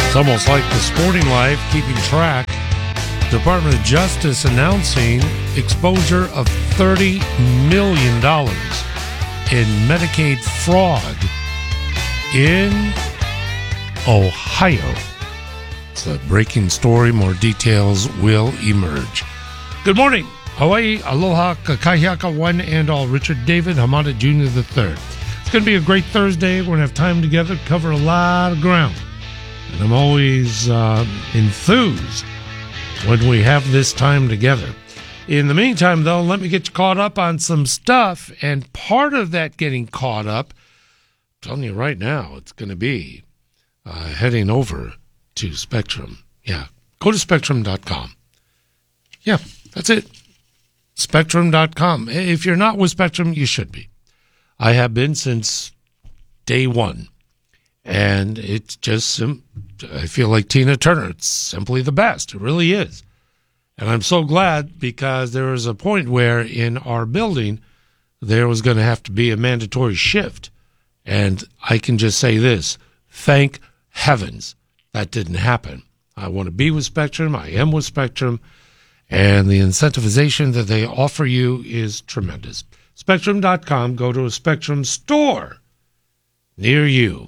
It's almost like the sporting life keeping track. Department of Justice announcing exposure of $30 million in Medicaid fraud in Ohio. It's a breaking story. More details will emerge. Good morning. Hawaii, aloha, kakahiaka, one and all. Richard David Hamada Jr. III. It's going to be a great Thursday. We're going to have time together to cover a lot of ground. And I'm always enthused when we have this time together. In the meantime, though, let me get you caught up on some stuff. And part of that getting caught up, I'm telling you right now, it's going to be heading over to Spectrum. Yeah, go to Spectrum.com. Yeah, that's it. Spectrum.com. If you're not with Spectrum, you should be. I have been since day one. And it's just, I feel like Tina Turner. It's simply the best. It really is. And I'm so glad because there was a point where in our building, there was going to have to be a mandatory shift. And I can just say this, thank heavens that didn't happen. I want to be with Spectrum. I am with Spectrum. And the incentivization that they offer you is tremendous. Spectrum.com, go to a Spectrum store near you.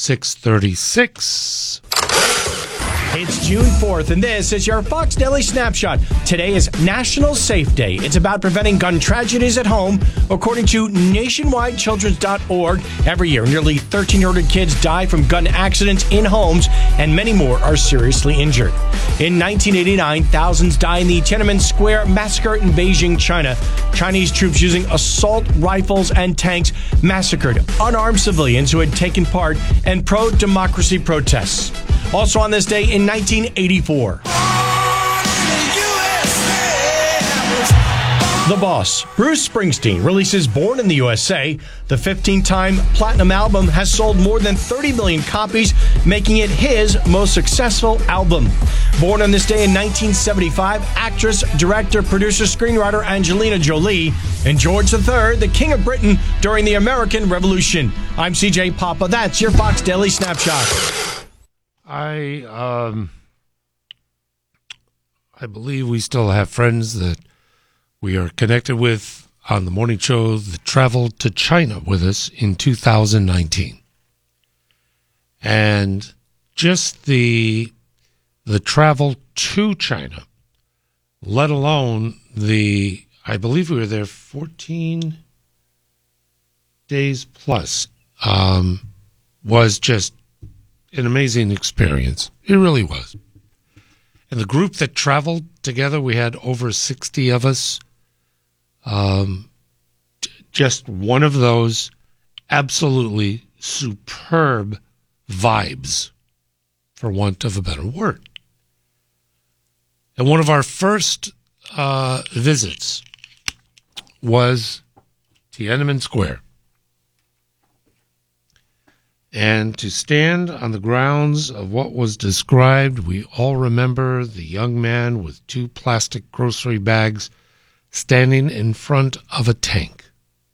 636. It's June 4th, and this is your Fox Daily Snapshot. Today is National Safe Day. It's about preventing gun tragedies at home. According to NationwideChildren's.org, every year, nearly 1,300 kids die from gun accidents in homes, and many more are seriously injured. In 1989, thousands died in the Tiananmen Square massacre in Beijing, China. Chinese troops using assault rifles and tanks massacred unarmed civilians who had taken part in pro-democracy protests. Also on this day in 1984. The Boss, Bruce Springsteen, releases Born in the USA. The 15-time platinum album has sold more than 30 million copies, making it his most successful album. Born on this day in 1975, actress, director, producer, screenwriter Angelina Jolie, and George III, the King of Britain during the American Revolution. I'm CJ Papa. That's your Fox Daily Snapshot. I believe we still have friends that we are connected with on the morning show that traveled to China with us in 2019. And just the travel to China, let alone I believe we were there 14 days plus, was just an amazing experience. It really was. And the group that traveled together, we had over 60 of us. Just one of those absolutely superb vibes, for want of a better word. And one of our first visits was Tiananmen Square. And to stand on the grounds of what was described, we all remember the young man with 2 plastic grocery bags standing in front of a tank.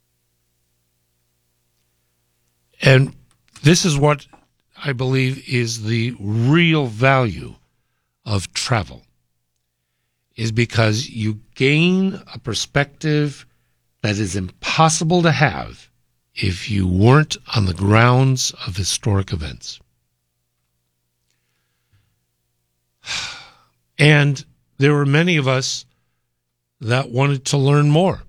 And this is what I believe is the real value of travel, is because you gain a perspective that is impossible to have if you weren't on the grounds of historic events. And there were many of us that wanted to learn more.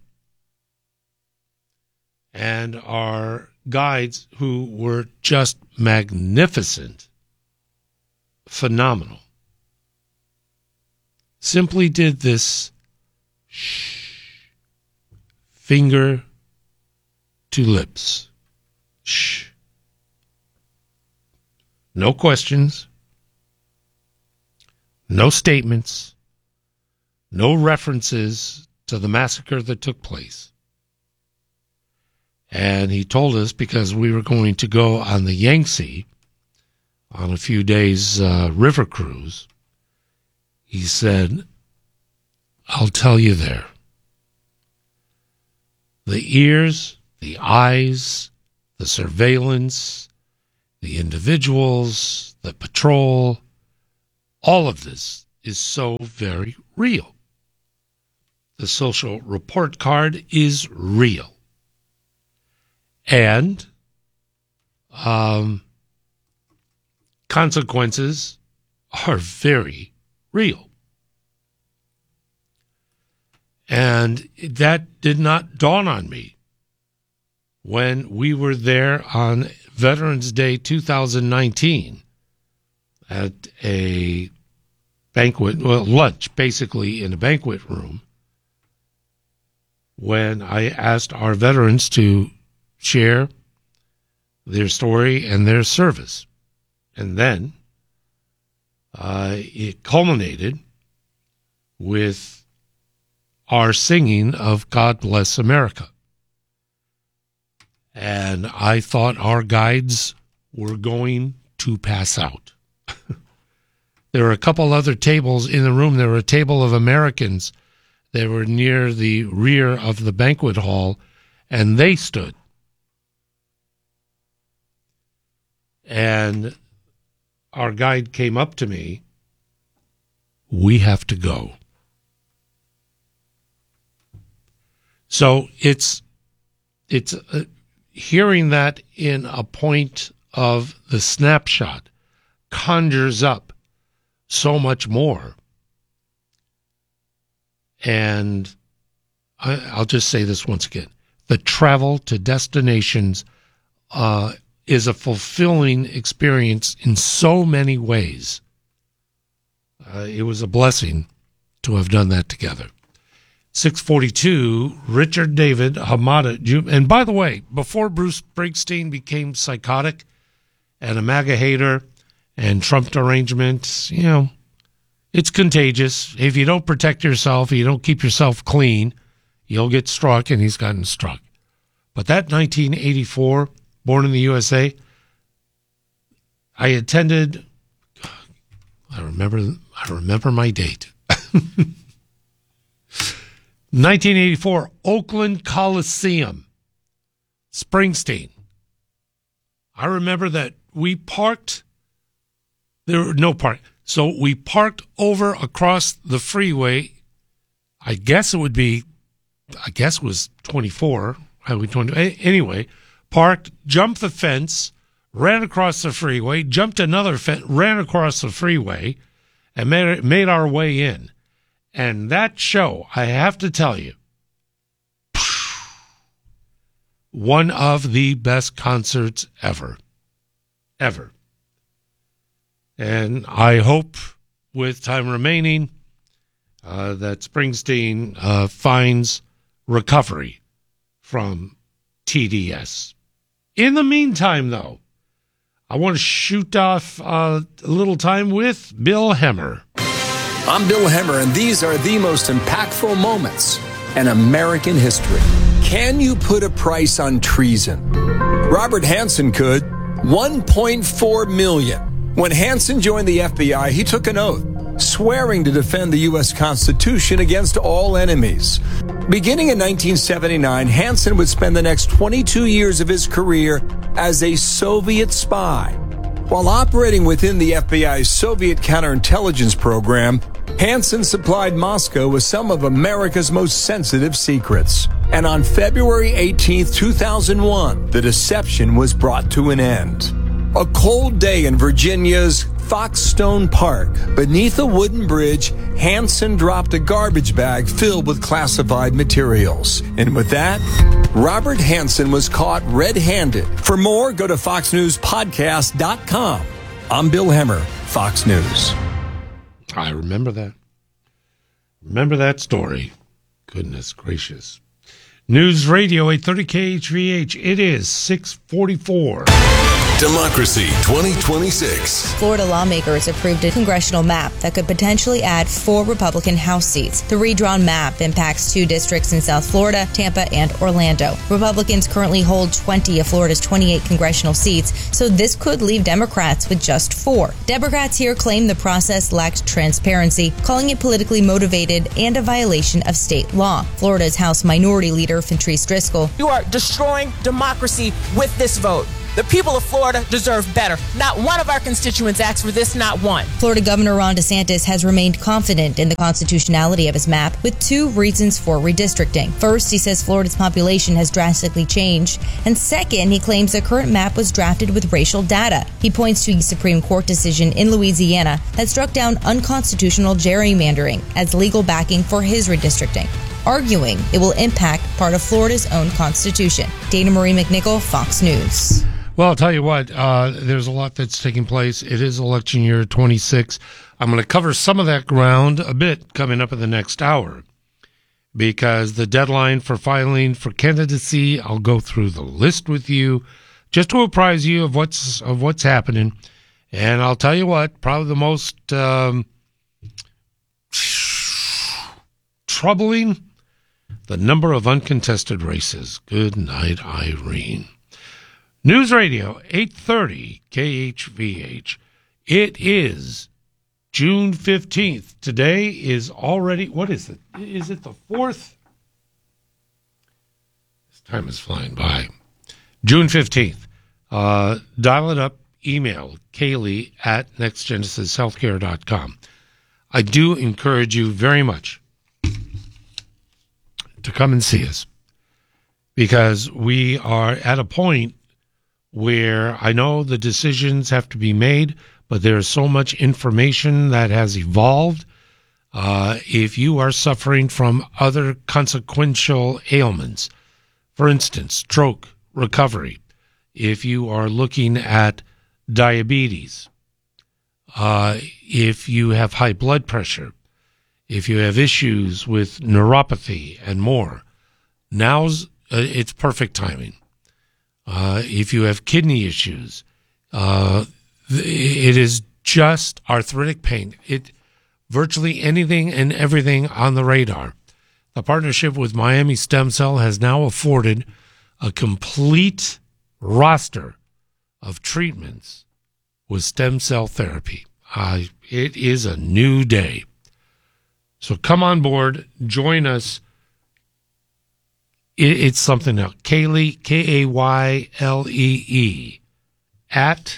And our guides, who were just magnificent, phenomenal, simply did this finger to lips. Shh. No questions. No statements. No references to the massacre that took place. And he told us, because we were going to go on the Yangtze on a few days river cruise, he said, I'll tell you there. The ears, the eyes, the surveillance, the individuals, the patrol, All of this is so very real. The social report card is real. And consequences are very real. And that did not dawn on me when we were there on Veterans Day 2019 at a banquet, well, lunch, basically, in a banquet room, when I asked our veterans to share their story and their service. And then it culminated with our singing of God Bless America. And I thought our guides were going to pass out. There were a couple other tables in the room. There were a table of Americans that were near the rear of the banquet hall, and they stood. And our guide came up to me. We have to go. So it's hearing that in a point of the snapshot conjures up so much more. And I'll just say this once again. The travel to destinations is a fulfilling experience in so many ways. It was a blessing to have done that together. 642, Richard David Hamada. And by the way, before Bruce Springsteen became psychotic and a MAGA hater and Trump derangement, you know, it's contagious. If you don't protect yourself, you don't keep yourself clean, you'll get struck, and he's gotten struck. But that 1984, Born in the USA, I attended, I remember my date. 1984, Oakland Coliseum, Springsteen. I remember that we parked, there were no park, so we parked over across the freeway. I guess it was 24, Highway 20. Anyway, parked, jumped the fence, ran across the freeway, jumped another fence, ran across the freeway, and made our way in. And that show, I have to tell you, one of the best concerts ever. Ever. And I hope, with time remaining, that Springsteen finds recovery from TDS. In the meantime, though, I want to shoot off a little time with Bill Hemmer. I'm Bill Hemmer, and these are the most impactful moments in American history. Can you put a price on treason? Robert Hanssen could. $1.4 million. When Hanssen joined the FBI, he took an oath, swearing to defend the U.S. Constitution against all enemies. Beginning in 1979, Hanssen would spend the next 22 years of his career as a Soviet spy. While operating within the FBI's Soviet counterintelligence program, Hanssen supplied Moscow with some of America's most sensitive secrets. And on February 18, 2001, the deception was brought to an end. A cold day in Virginia's Foxstone Park. Beneath a wooden bridge, Hanssen dropped a garbage bag filled with classified materials. And with that, Robert Hanssen was caught red-handed. For more, go to foxnewspodcast.com. I'm Bill Hemmer, Fox News. I remember that. Remember that story. Goodness gracious. News Radio 830 KHVH. It is 6:44. Democracy 2026. Florida lawmakers approved a congressional map that could potentially add 4 Republican House seats. The redrawn map impacts 2 districts in South Florida, Tampa, and Orlando. Republicans currently hold 20 of Florida's 28 congressional seats, so this could leave Democrats with just 4. Democrats here claim the process lacked transparency, calling it politically motivated and a violation of state law. Florida's House Minority Leader Fentrice Driscoll. You are destroying democracy with this vote. The people of Florida deserve better. Not one of our constituents asked for this, not one. Florida Governor Ron DeSantis has remained confident in the constitutionality of his map with 2 reasons for redistricting. First, he says Florida's population has drastically changed. And second, he claims the current map was drafted with racial data. He points to a Supreme Court decision in Louisiana that struck down unconstitutional gerrymandering as legal backing for his redistricting, arguing it will impact part of Florida's own constitution. Dana Marie McNichol, Fox News. Well, I'll tell you what, there's a lot that's taking place. It is election year 26. I'm going to cover some of that ground a bit coming up in the next hour because the deadline for filing for candidacy, I'll go through the list with you just to apprise you of what's happening. And I'll tell you what, probably the most troubling, the number of uncontested races. Good night, Irene. News Radio 830 KHVH. It is June 15th. Today is already, what is it? Is it the 4th? This time is flying by. June 15th. Dial it up. Email Kaylee at nextgenesishealthcare.com. I do encourage you very much to come and see us because we are at a point where I know the decisions have to be made, but there's so much information that has evolved. If you are suffering from other consequential ailments, for instance, stroke recovery, if you are looking at diabetes, if you have high blood pressure, if you have issues with neuropathy and more, it's perfect timing. If you have kidney issues, it is just arthritic pain. Virtually anything and everything on the radar. The partnership with Miami Stem Cell has now afforded a complete roster of treatments with stem cell therapy. It is a new day. So come on board, join us. It's something else. Kaylee, Kaylee, at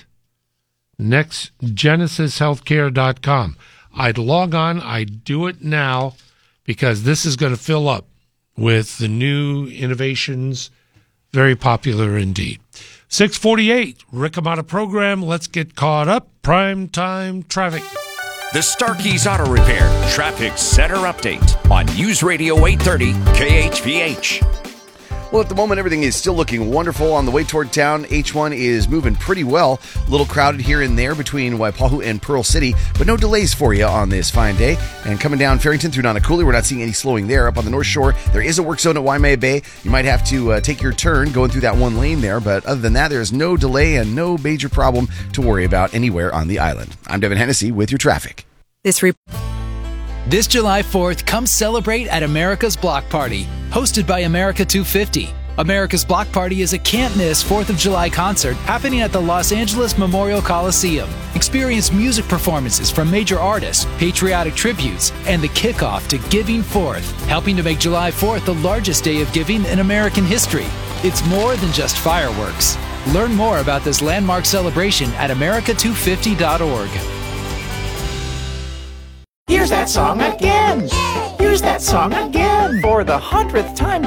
nextgenesishealthcare.com. I'd log on. I'd do it now because this is going to fill up with the new innovations. Very popular indeed. 648, Rick Amato program. Let's get caught up. Prime time traffic. The Starkey's Auto Repair Traffic Center Update on News Radio 830 KHVH. Well, at the moment, everything is still looking wonderful on the way toward town. H1 is moving pretty well. A little crowded here and there between Waipahu and Pearl City, but no delays for you on this fine day. And coming down Farrington through Nanakuli, we're not seeing any slowing there. Up on the North Shore, there is a work zone at Waimea Bay. You might have to take your turn going through that one lane there, but other than that, there's no delay and no major problem to worry about anywhere on the island. I'm Devin Hennessy with your traffic. This July 4th, come celebrate at America's Block Party, hosted by America 250. America's Block Party is a can't-miss 4th of July concert happening at the Los Angeles Memorial Coliseum. Experience music performances from major artists, patriotic tributes, and the kickoff to Giving Forth, helping to make July 4th the largest day of giving in American history. It's more than just fireworks. Learn more about this landmark celebration at america250.org. Here's that song again! Here's that song again! For the 100th time